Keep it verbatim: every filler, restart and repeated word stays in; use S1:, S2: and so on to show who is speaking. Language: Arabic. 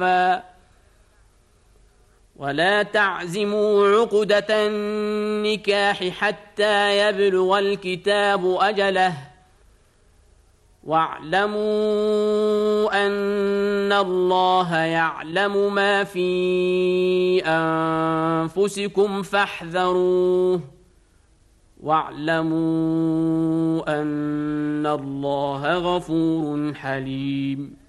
S1: ولا تعزموا عقدة النكاح حتى يبلغ الكتاب أجله واعلموا أن الله يعلم ما في أنفسكم فاحذروه واعلموا أن الله غفور حليم